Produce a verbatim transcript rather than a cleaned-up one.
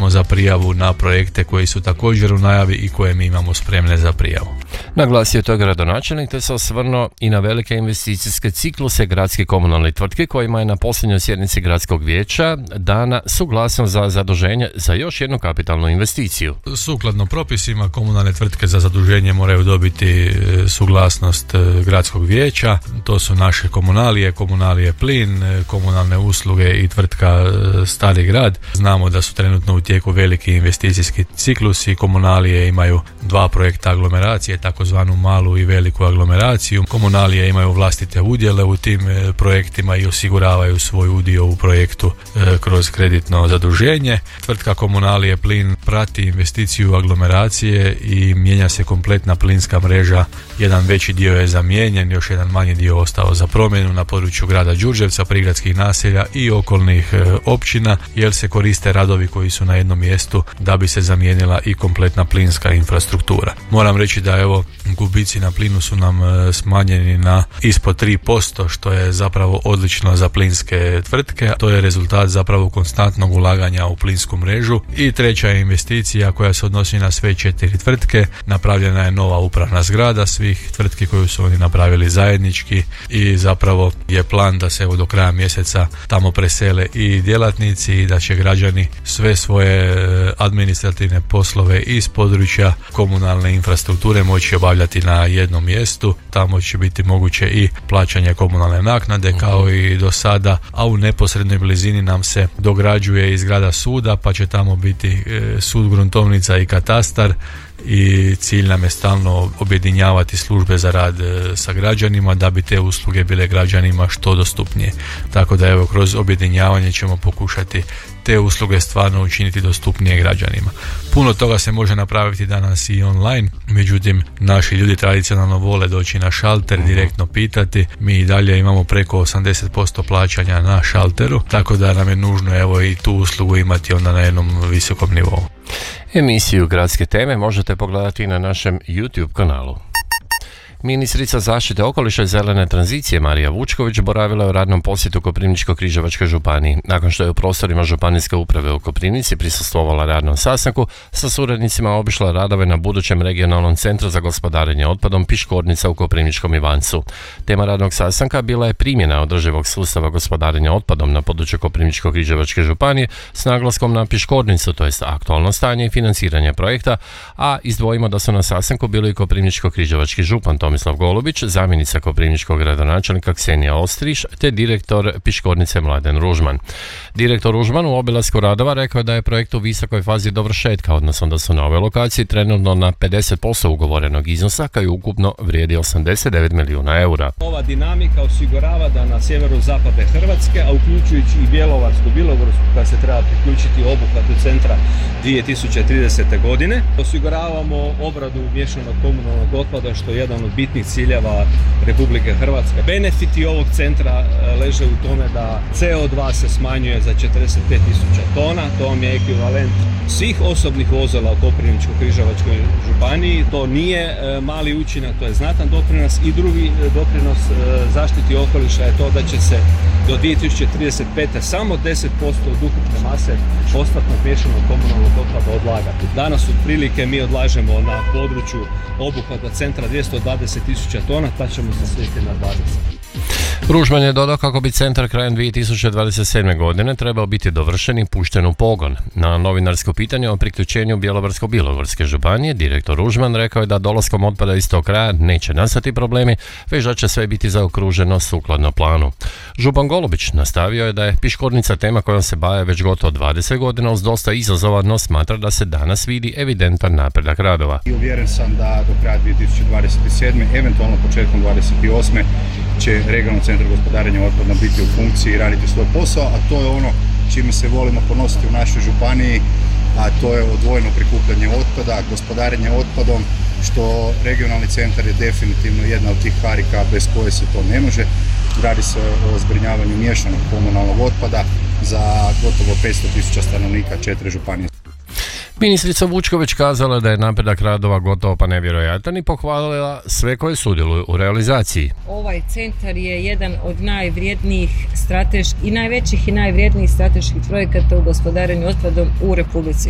smo za prijavu na projekte koji su također u najavi i koje mi imamo spremne za prijavu. Naglasio je to gradonačelnik te se osvrnuo i na velike investicijske cikluse gradske komunalne tvrtke kojima je na posljednjoj sjednici gradskog vijeća dana suglasnost za zaduženje za još jednu kapitalnu investiciju. Sukladno propisima komunalne tvrtke za zaduženje moraju dobiti suglasnost gradskog vijeća. To su naše komunalije, komunalije plin, komunalne usluge i tvrtka Stari grad. Znamo da su trenutno u tijeku veliki investicijski ciklusi. Komunalije imaju dva projekta aglomeracije, takozvanu malu i veliku aglomeraciju. Komunalije imaju vlastite udjele u tim projektima i osiguravaju svoj udio u projektu kroz kreditno zaduženje. Tvrtka Komunalije plin prati investiciju aglomeracije i mijenja se kompletna plinska mreža. Jedan veći dio je zamijenjen, još jedan manji dio ostao za promjenu na području grada Đurđevca, prigradskih naselja i okolnih općina, jer se koriste radovi koji su na jednom mjestu da bi se zamijenila i kompletna plinska infrastruktura. Moram reći da evo gubici na plinu su nam smanjeni na ispod tri posto, što je zapravo odlično za plinske tvrtke. To je rezultat zapravo konstantnog ulaganja u plinsku mrežu. I treća je investicija koja se odnosi na sve četiri tvrtke. Napravljena je nova upravna zgrada svih tvrtki koju su oni napravili zajednički i zapravo je plan da se evo do kraja mjeseca tamo presele i djelatnici i da će građani sve svoje administrativne poslove iz područja komunalne infrastrukture moći obavljati na jednom mjestu. Tamo će biti moguće i plaćanje komunalne naknade kao i do sada, a u neposrednoj blizini nam se dograđuje i zgrada suda, pa će tamo biti sud, gruntovnica i katastar. I cilj nam je stalno objedinjavati službe za rad sa građanima da bi te usluge bile građanima što dostupnije. Tako da evo kroz objedinjavanje ćemo pokušati te usluge stvarno učiniti dostupnije građanima. Puno toga se može napraviti danas i online, međutim naši ljudi tradicionalno vole doći na šalter, direktno pitati. Mi i dalje imamo preko osamdeset posto plaćanja na šalteru, tako da nam je nužno evo i tu uslugu imati onda na jednom visokom nivou. Emisiju Gradske teme možete pogledati na našem YouTube kanalu. Ministrica zaštite okoliša i zelene tranzicije Marija Vučković boravila je u radnom posjetu Koprivničko-križevačkoj županiji. Nakon što je u prostorima županijske uprave u Koprivnici prisustvovala radnom sastanku, sa suradnicima obišla radove na budućem regionalnom centru za gospodarenje otpadom Piškornica u Koprivničkom Ivancu. Tema radnog sastanka bila je primjena održivog sustava gospodarenja otpadom na području Koprivničko-križevačke županije s naglaskom na Piškornicu, to jest aktualno stanje i financiranje projekta, a izdvojimo da su na sastanku bili i Koprivničko-križevački župan Tomislav Golubić, zamjenica koprivničkog gradonačelnika Ksenija Ostriš te direktor Piškornice Mladen Ružman. Direktor Ružman u obilasku radova rekao je da je projekt u visokoj fazi dovršetka, odnosno da su na ovoj lokaciji trenutno na pedeset posto ugovorenog iznosa koji ukupno vrijedi osamdeset devet milijuna eura. Ova dinamika osigurava da na sjeveru zapade Hrvatske, a uključujući i Bjelovarsku, Bilogorsku koja se treba priključiti obuhvatu centra dvije tisuće tridesete. godine, osiguravamo obradu miješanog komunalnog otpada, što je jedan od bitnih ciljeva Republike Hrvatske. Benefiti ovog centra leže u tome da C O dva se smanjuje za četrdeset pet tisuća tona, to vam je ekvivalent svih osobnih vozila u Koprivničko-križevačkoj županiji. To nije mali učinak, to je znatan doprinos. I drugi doprinos zaštiti okoliša je to da će se do dvije tisuće trideset pete. samo deset posto od ukupne mase ostatnog miješanog komunalnog otpada odlagati. Danas otprilike mi odlažemo na području obuhvata centra dvjesto dvadeset tisuća tona, pa ćemo se svesti na dvadeset. Ružman je dodao kako bi centar krajem dvije tisuće dvadeset sedme. godine trebao biti dovršen i pušten u pogon. Na novinarsko pitanje o priključenju Bjelovarsko-bilogorske županije, direktor Ružman rekao je da dolaskom otpada iz tog kraja neće nastati problemi, već da će sve biti zaokruženo sukladno planu. Župan Golubić nastavio je da je Piškornica tema kojom se baje već gotovo dvadeset godina uz dosta izazova, no smatra da se danas vidi evidentan napredak radova. I uvjeren sam da do kraja dvije tisuće dvadeset sedme. eventualno početkom dvadeset osme. će regionalni centar gospodarenja otpadom biti u funkciji i raditi svoj posao, a to je ono čime se volimo ponositi u našoj županiji, a to je odvojeno prikupljanje otpada, gospodarenje otpadom, što regionalni centar je definitivno jedna od tih karika bez koje se to ne može. Radi se o zbrinjavanju miješanog komunalnog otpada za gotovo petsto tisuća stanovnika četiri županije. Ministrica Vučković kazala da je napredak radova gotovo pa nevjerojatan i pohvalila sve koje sudjeluju u realizaciji. Ovaj centar je jedan od najvrijednijih strateških i najvećih i najvrijednijih strateških projekata u gospodarenju otpadom u Republici